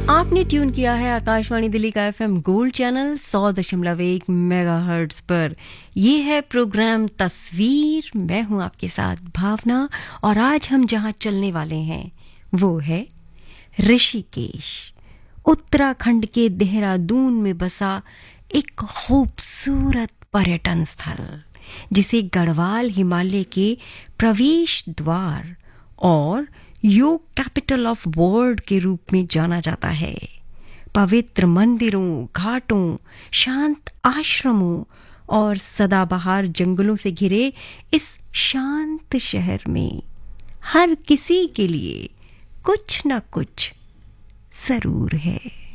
आपने ट्यून किया है आकाशवाणी दिल्ली का एफएम गोल्ड चैनल 100.1 मेगाहर्ट्ज पर। ये है प्रोग्राम तस्वीर। मैं हूं आपके साथ भावना, और आज हम जहां चलने वाले हैं वो है ऋषिकेश, उत्तराखंड के देहरादून में बसा एक खूबसूरत पर्यटन स्थल जिसे गढ़वाल हिमालय के प्रवेश द्वार और योग कैपिटल ऑफ वर्ल्ड के रूप में जाना जाता है। पवित्र मंदिरों, घाटों, शांत आश्रमों और सदाबहार जंगलों से घिरे इस शांत शहर में हर किसी के लिए कुछ न कुछ जरूर है।